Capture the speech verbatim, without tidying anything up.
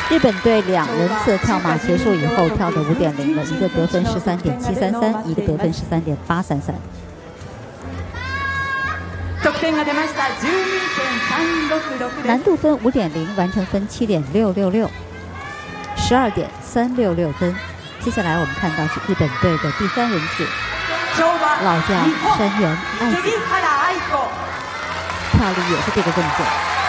日本队两人次跳马结束以后跳的五点零了，一个得分十三点七三三，一个得分十三点八三三。难度分五点零，完成分七点六六六，十二点三六六分。接下来我们看到是日本队的第三人次，老将山原爱子，跳力也是这个动作。